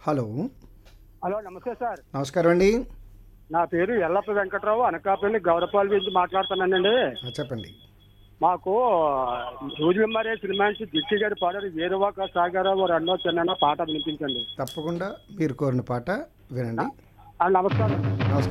Hello. Hello, నమస్తే sir. నమస్కారం అండి. నా పేరు ఎల్లప్ప వెంకట్రావు, అనకాపల్లి గౌరపాల్ నుంచి మాట్లాడుతున్నానండి. చెప్పండి. మాకు రోజు మరే సినిమా నుంచి దిక్కి గారి పాడారు ఏరువాక సాగరా ఓ రెండో చిన్న పాట వినిపించండి. తప్పకుండా మీరు కోరిన పాట వినండి. నమస్కారం. నమస్కారం.